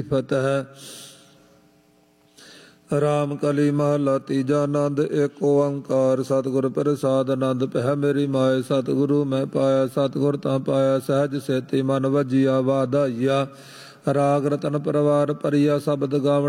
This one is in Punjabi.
ਫਤਿਹ। ਰਾਮ ਕਲੀ ਮਹਲਾ ਤੀਜਾ। ਆਨੰਦ ਏਕ ਓੰਕਾਰ ਸਤਿਗੁਰ ਪ੍ਰਸਾਦ। ਆਨੰਦ ਪਹਿ ਮੇਰੀ ਮਾਏ ਸਤਿਗੁਰੂ ਮੈਂ ਪਾਇਆ। ਸਤਿਗੁਰ ਤਾਂ ਪਾਇਆ ਸਹਿਜ ਸੇਤੀ ਮਨ ਵਜੀਆ। ਵਾਧਾਈਆ ਰਾਗ ਰਤਨ ਪਰਵਾਰ ਭਰੀਆ। ਸ਼ਬਦ ਗਾਵਣ